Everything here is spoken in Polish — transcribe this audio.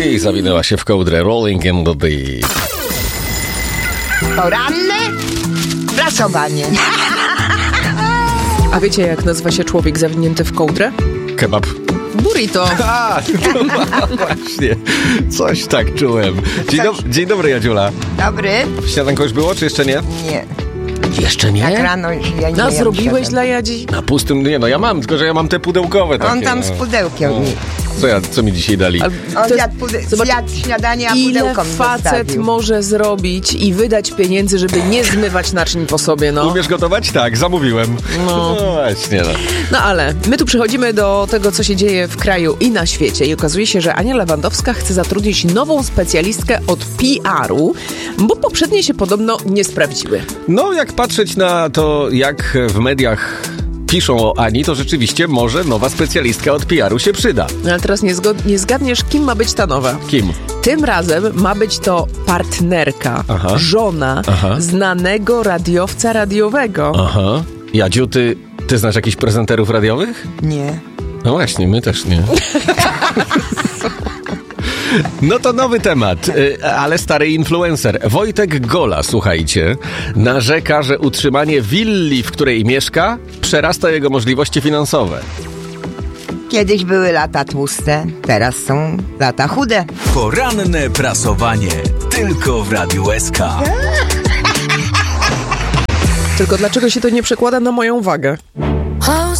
I zawinęła się w kołdrę Rolling in the Deep. Poranne prasowanie. A wiecie, jak nazywa się człowiek zawinięty w kołdrę? Kebab. Burrito. A, no właśnie. Coś tak czułem. Dzień dobry, Jadziula. Dobry? Śniadanko już było, czy jeszcze nie? Nie. Jeszcze nie? Tak rano ja nie A jem zrobiłeś śniadania. dla Jadzi? Na pustym dnie, no ja mam, tylko że ja mam te pudełkowe takie. On tam z pudełkiem. Co mi dzisiaj dali? On Zobacz, zjadł śniadanie, a ile pudełko mi facet zostawił. może zrobić i wydać pieniędzy, żeby nie zmywać naczyń po sobie, no. Umiesz gotować? Tak, zamówiłem. No właśnie, no. No ale my tu przechodzimy do tego, co się dzieje w kraju i na świecie i okazuje się, że Ania Lewandowska chce zatrudnić nową specjalistkę od PR-u, bo poprzednie się podobno nie sprawdziły. No, jak patrzeć na to, jak w mediach piszą o Ani, to rzeczywiście może nowa specjalistka od PR-u się przyda. No ale teraz nie zgadniesz, kim ma być ta nowa. Kim? Tym razem ma być to partnerka, żona znanego radiowca radiowego. Aha. Jadziu, ty znasz jakichś prezenterów radiowych? Nie. No właśnie, my też nie. No to nowy temat, ale stary influencer. Wojtek Gola, słuchajcie, narzeka, że utrzymanie willi, w której mieszka, przerasta jego możliwości finansowe. Kiedyś były lata tłuste, teraz są lata chude. Poranne prasowanie. Tylko w Radiu SK. Tylko dlaczego się to nie przekłada na moją wagę?